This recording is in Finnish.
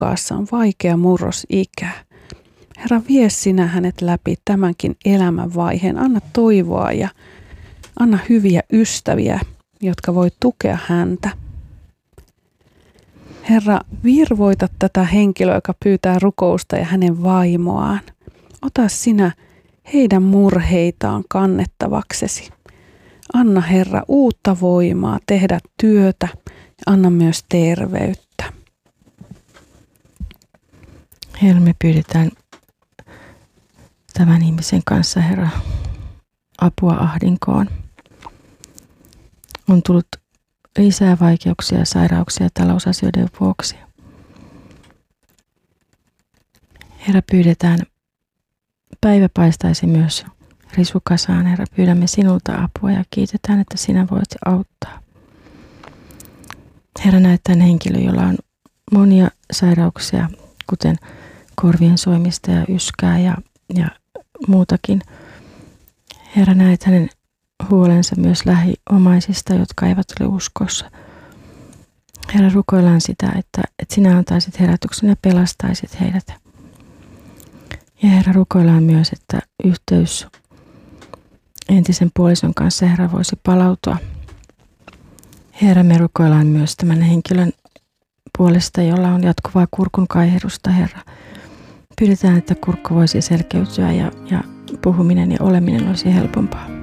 Luukkaassa on vaikea murrosikä. Herra, vie sinä hänet läpi tämänkin elämänvaiheen. Anna toivoa ja anna hyviä ystäviä, jotka voi tukea häntä. Herra, virvoita tätä henkilöä, joka pyytää rukousta ja hänen vaimoaan. Ota sinä heidän murheitaan kannettavaksesi. Anna Herra uutta voimaa tehdä työtä ja anna myös terveyttä. Herra, me pyydetään tämän ihmisen kanssa, Herra, apua ahdinkoon. On tullut lisää vaikeuksia ja sairauksia talousasioiden vuoksi. Herra, pyydetään, päivä paistaisi myös risukasaan. Herra, pyydämme sinulta apua ja kiitetään, että sinä voit auttaa. Herra, näet tämän henkilön, jolla on monia sairauksia, kuten korvien soimista ja yskää ja muutakin. Herra, näet hänen huolensa myös lähiomaisista, jotka eivät ole uskossa. Herra, rukoillaan sitä, että sinä antaisit herätyksen ja pelastaisit heidät. Ja Herra, rukoillaan myös, että yhteys entisen puolison kanssa, Herra, voisi palautua. Herra, me rukoillaan myös tämän henkilön puolesta, jolla on jatkuvaa kurkun kaihdusta, Herra. Pyydetään, että kurkku voisi selkeytyä ja puhuminen ja oleminen olisi helpompaa.